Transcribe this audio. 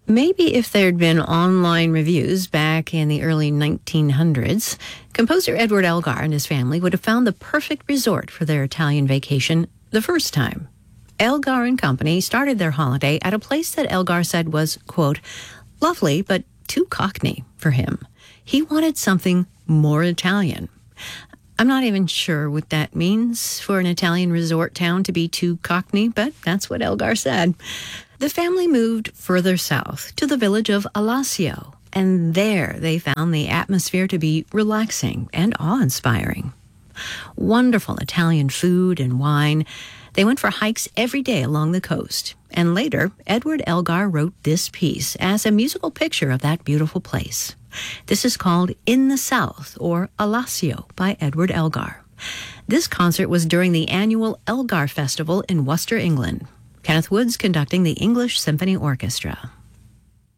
Maybe if there'd been online reviews back in the early 1900s, composer Edward Elgar and his family would have found the perfect resort for their Italian vacation the first time. Elgar and Company started their holiday at a place that Elgar said was, quote, lovely but too Cockney for him. He wanted something more Italian. I'm not even sure what that means for an Italian resort town to be too Cockney, but that's what Elgar said. The family moved further south to the village of Alassio, and there they found the atmosphere to be relaxing and awe-inspiring. Wonderful Italian food and wine. They went for hikes every day along the coast, and later Edward Elgar wrote this piece as a musical picture of that beautiful place. This is called In the South, or Alassio, by Edward Elgar. This concert was during the annual Elgar Festival in Worcester, England. Kenneth Woods conducting the English Symphony Orchestra.